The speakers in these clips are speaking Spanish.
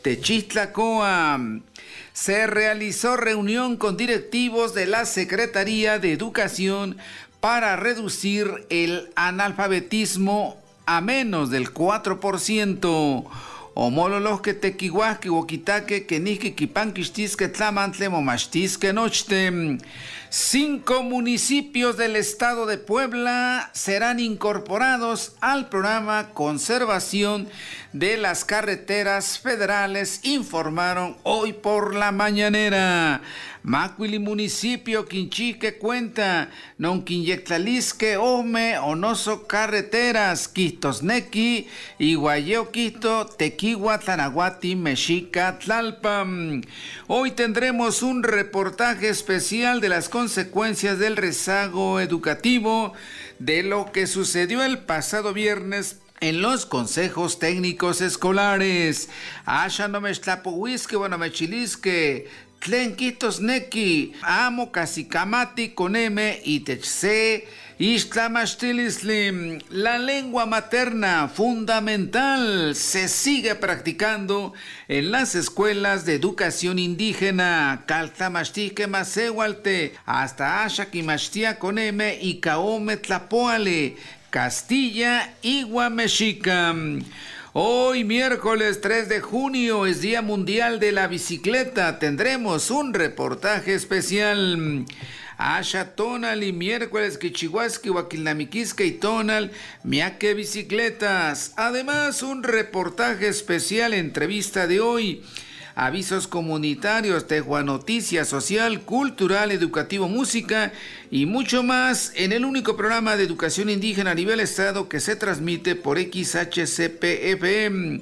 Techitlacoa. Se realizó reunión con directivos de la Secretaría de Educación para reducir el analfabetismo a menos del 4%. Omololos que tequihuasque, woquitaque, que nisque, quipanquistisque, tlamantle, momachtisque, nochte. 5 municipios del estado de Puebla serán incorporados al programa Conservación de las Carreteras Federales, informaron hoy por la mañanera. Macuili municipio Quinchique cuenta, non quinyectlalisque ome onoso carreteras, quistosnequi, iguayeo quisto, tequigua, tlanahuati, mexica, tlalpan. Hoy tendremos un reportaje especial de las consecuencias del rezago educativo de lo que sucedió el pasado viernes en los consejos técnicos escolares. Asha no me tlapohuisque, bueno me chilisque, tlenquitos neki, amo casicamati con M y techse, istlamastilislim. La lengua materna fundamental se sigue practicando en las escuelas de educación indígena. Caltamastique masehualte, hasta Ashaquimashtia con M y Caome tlapoale, Castilla y Mexica. Hoy, miércoles 3 de junio, es Día Mundial de la Bicicleta. Tendremos un reportaje especial. Asha tonal y miércoles quichihuasqui, huaquilnamiquisque y tonal, miaque bicicletas. Además, un reportaje especial, entrevista de hoy. Avisos comunitarios, Tejua Noticias, social, cultural, educativo, música y mucho más en el único programa de educación indígena a nivel estado que se transmite por XHCP-FM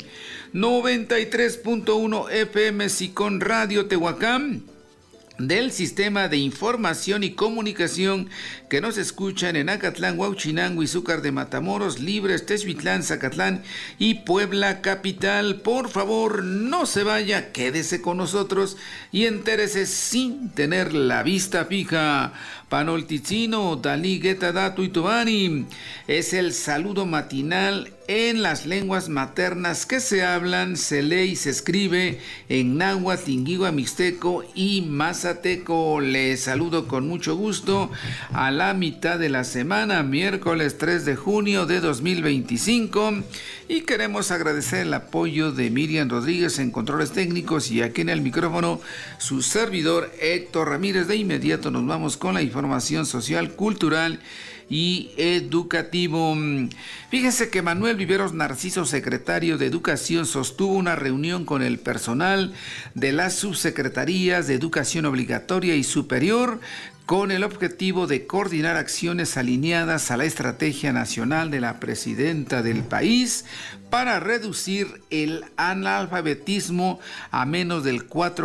93.1 FM Sicón Radio Tehuacán, del Sistema de Información y Comunicación que nos escuchan en Acatlán, Huauchinango, Izúcar de Matamoros, Libres, Texhuitlán, Zacatlán y Puebla Capital. Por favor, no se vaya, quédese con nosotros y entérese sin tener la vista fija. Panolticino, Dalí, Gueta, Datu y Tobani. Es el saludo matinal en las lenguas maternas que se hablan, se lee y se escribe en náhuatl, tinguigua, mixteco y mazateco. Les saludo con mucho gusto a la mitad de la semana, miércoles 3 de junio de 2025, y queremos agradecer el apoyo de Miriam Rodríguez en controles técnicos y aquí en el micrófono su servidor Héctor Ramírez. De inmediato nos vamos con la información social, cultural y educativo. Fíjese que Manuel Viveros Narciso, secretario de Educación, sostuvo una reunión con el personal de las subsecretarías de Educación Obligatoria y Superior con el objetivo de coordinar acciones alineadas a la estrategia nacional de la presidenta del país para reducir el analfabetismo a menos del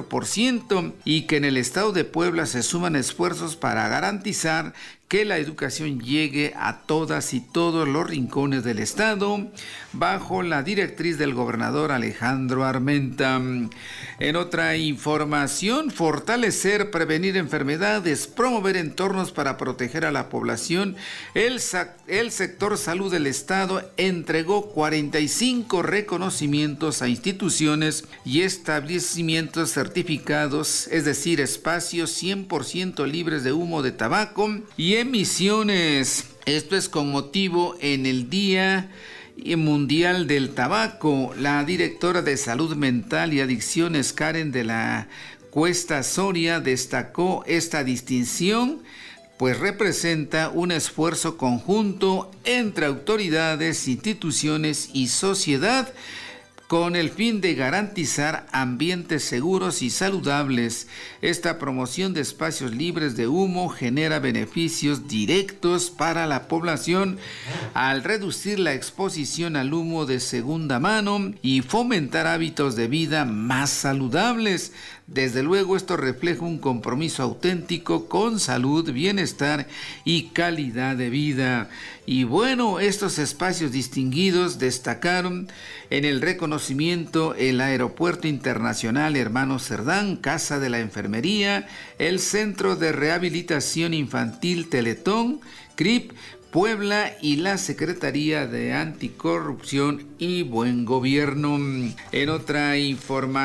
4% y que en el estado de Puebla se suman esfuerzos para garantizar que la educación llegue a todas y todos los rincones del estado bajo la directriz del gobernador Alejandro Armenta. En otra información, fortalecer, prevenir enfermedades, promover entornos para proteger a la población. El sector salud del estado entregó 45 reconocimientos a instituciones y establecimientos certificados, es decir, espacios 100% libres de humo de tabaco y emisiones. Esto es con motivo en el Día Mundial del Tabaco. La directora de Salud Mental y Adicciones, Karen de la Cuesta Soria, destacó esta distinción, pues representa un esfuerzo conjunto entre autoridades, instituciones y sociedad con el fin de garantizar ambientes seguros y saludables. Esta promoción de espacios libres de humo genera beneficios directos para la población al reducir la exposición al humo de segunda mano y fomentar hábitos de vida más saludables. Desde luego, esto refleja un compromiso auténtico con salud, bienestar y calidad de vida. Y bueno, estos espacios distinguidos destacaron en el reconocimiento el Aeropuerto Internacional Hermano Cerdán, Casa de la Enfermería, el Centro de Rehabilitación Infantil Teletón, CRIP, Puebla y la Secretaría de Anticorrupción y Buen Gobierno. En otra información,